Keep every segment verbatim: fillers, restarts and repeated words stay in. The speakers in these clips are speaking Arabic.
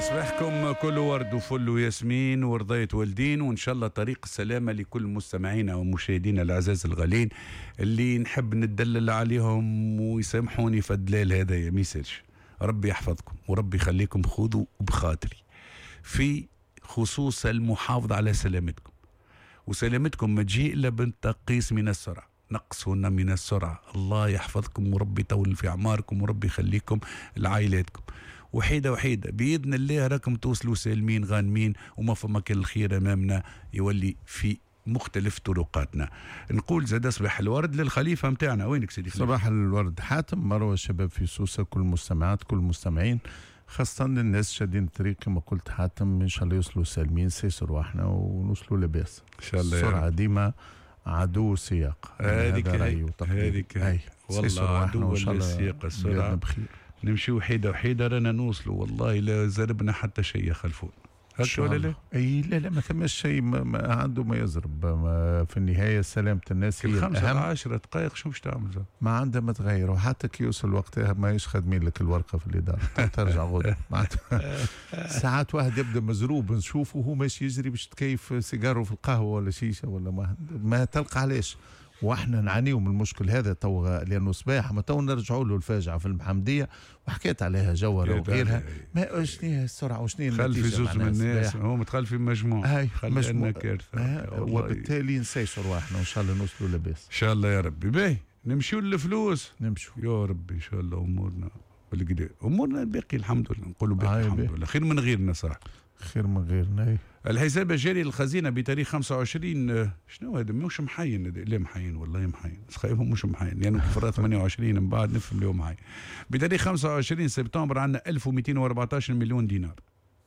صباحكم كل ورد وفل وياسمين ورضية والدين، وإن شاء الله طريق السلامة لكل مستمعينا ومشاهدينا الأعزاء الغالين اللي نحب ندلل عليهم ويسامحوني في الدلال هذا يا ميساج. ربي يحفظكم وربي يخليكم خذوا بخاطري في خصوص المحافظة على سلامتكم، وسلامتكم ما تجي إلا بالتقيس من السرعة، نقصونا من السرعة. الله يحفظكم وربي يطول في أعماركم وربي يخليكم لعائلاتكم. وحيدة وحيدة بإذن الله راكم توصلوا سالمين غانمين، وما فما كان الخير أمامنا يولي في مختلف طرقاتنا. نقول زاد صباح الورد للخليفة متاعنا. وينك سيدي خليفة؟ صباح الورد حاتم، مروة، الشباب في سوسة، كل المستمعات كل المستمعين، خاصة الناس شادين الطريق كما قلت حاتم، إن شاء الله يوصلوا سالمين سيسروا احنا ونوصلوا لباس إن شاء الله. السرعة ديما عدو سياق، هذيك هذيك والله عدو السياق السرعة. نمشي وحيدة وحيدة رانا نوصلوا، والله لا زربنا حتى شيء يخلفون هكا ولا لا؟ اي لا لا ما ثماش شيء ما, ما عنده ما يزرب. ما في النهاية سلامة الناس هي الأهم. خمسة عشرة دقائق شو باش تعمل؟ ما عندها ما تغير، وحتى كي يوصل وقتها ما يش خادمين لك الورقة في الإدارة ترجع غدا. ساعات واحد يبدا مزروب نشوفه هو ماشي يجري باش تكيف سيجارو في القهوة ولا شيشة ولا ما, ما تلقى علاش. واحنا نعانيو من المشكل هذا تو، لانه صباح ما تو نرجعوا له الفاجعه في المحمديه وحكيت عليها جوهره وغيرها. ما شنو السرعه وشنو خلفي زوج من الناس هو متخلفي مجموعه خلينا كارثه، آه وبالتالي نسيسوا رواحنا وان شاء الله نوصلوا لباس ان شاء الله يا ربي. باهي نمشيو للفلوس، نمشوا يا ربي ان شاء الله. امورنا بالكدا امورنا الباقي الحمد لله، نقولوا باقي الحمد لله خير من غيرنا صراحه، خير من غيرنا. الحساب الجاري للخزينه بتاريخ خمسة وعشرين شنو هذا؟ مش محين هذا؟ لا محين والله محين، خايفهم مش محين لانه يعني كفرات ثمانية وعشرين من بعد نفهم اليوم محين. بتاريخ خمسة وعشرين سبتمبر عندنا ألف ومئتين وأربعطاش مليون دينار.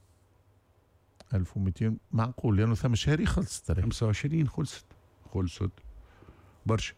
ألف ومئتين معقول لانه ثم شهري خلصت خمسة وعشرين خلصت خلصت برشا.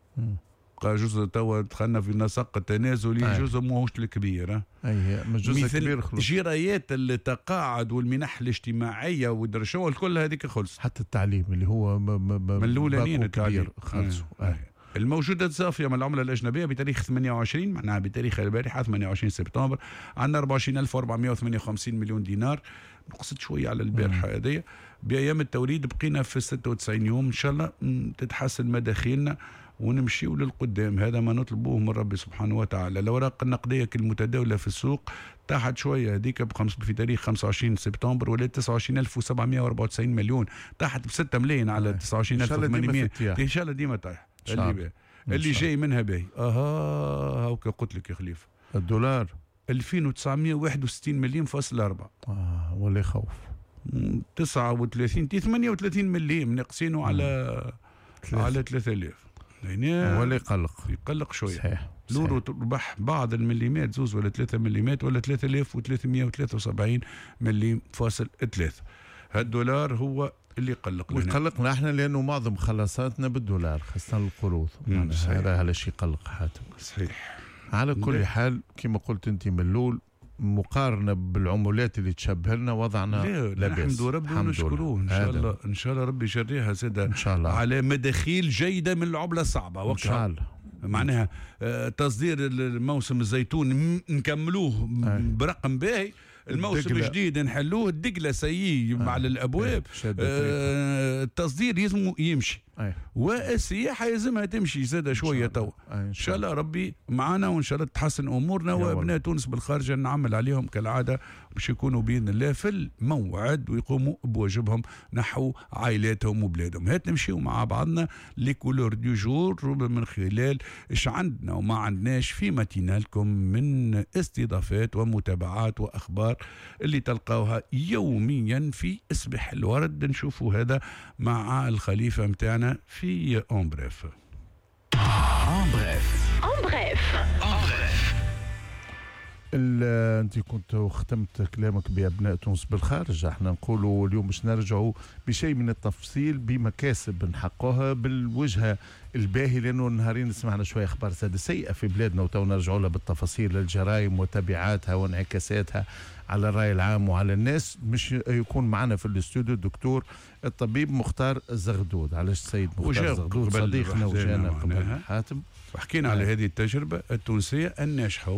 جزء توا دخلنا في النسق التنازلي، جزء ماهوش الكبير. اي جزء كبير خلص. جرايات التقاعد والمنح الاجتماعيه والدرشوه الكل هذيك خلص. حتى التعليم اللي هو م م من الاولانيين التعليم خلصوا. الموجودات الصافيه من العمله الاجنبيه بتاريخ ثمانية وعشرين معناها بتاريخ البارحه ثمانية وعشرين سبتمبر عندنا أربعة وعشرين ألف وأربعمئة وثمانية وخمسين مليون دينار، نقصت شويه على البارحه هذه. بايام التوريد بقينا في ستة وتسعين يوم، ان شاء الله تتحسن مداخيلنا ونمشيو للقدام. هذا ما نطلبوه من ربي سبحانه وتعالى. الاوراق النقديه المتداوله في السوق تحت شويه، هذيك بخمس في تاريخ خمسة وعشرين سبتمبر ولا تسعة وعشرين ألف وسبعمئة وأربعة وتسعين مليون، تحت ب ستة ملايين على تسعة وعشرين ألف وثمانمئة. ان شاء الله ديما طايح اللي باهي اللي جاي منها باهي. اها هاكا قلت لك يا خليفه. الدولار ألفين وتسعمئة وواحد وستين مليون فاصل أربعة. اه ولا خوف. تسعة وثلاثين ثمانية وثلاثين مليون ناقصينه على ثلاثة. على ثلاثة آلاف يعني ولا يقلق يقلق شويه. صحيح. لورو تربح بعض المليمات زوز ولا ثلاثة مليمات ولا ثلاثة آلاف وثلاثمئة وثلاثة وسبعين مليم فاصل ثلاثة. هالدولار هو اللي يقلقنا ويقلقنا احنا لانه معظم خلاصاتنا بالدولار خاصه القروض. هذا على شيء يقلق حاتم. صحيح. على كل ده. حال كما قلت انت من الاول مقارنه بالعملات اللي تشبه لنا وضعنا لا الحمد ربي ونشكروه ان شاء الله. ان شاء الله ربي يجريها سيده ان شاء الله على مداخيل جيده من العمله الصعبه ان شاء الله. معناها آه تصدير الموسم الزيتون نكملوه برقم باهي، الموسم الجديد نحلوه، الدقله سيي آه. على الابواب. آه التصدير يلزم يمشي. أي. والسياحه يلزمها تمشي زاده شويه توا. ان شاء الله ربي معنا وان شاء الله تحسن امورنا، وابناء تونس بالخارج نعمل عليهم كالعاده باش يكونوا باذن الله في الموعد ويقوموا بواجبهم نحو عائلاتهم وبلادهم. هات نمشيو مع بعضنا لكولور دو جور من خلال ايش عندنا وما عندناش في ماتينالكم من استضافات ومتابعات واخبار اللي تلقاوها يوميا في اصبح الورد. نشوفوا هذا مع الخليفه متاعنا في اون بريف. اون بريف اون بريف اون بريف. انت كنت ختمت كلامك بابناء تونس بالخارج، احنا نقولوا اليوم باش نرجعوا بشيء من التفصيل بمكاسب نحققها بالوجهه الباهي، لانه نهارين سمعنا شويه اخبار سادة سيئه في بلادنا وتو نرجعوا لها بالتفاصيل الجرائم وتبعاتها وانعكاساتها على الراي العام وعلى الناس. مش يكون معنا في الاستوديو الدكتور الطبيب مختار الزغدود. علاش السيد مختار الزغدود صديقنا وجانا قبل حاتم وحكينا على هذه التجربه التونسيه الناجحه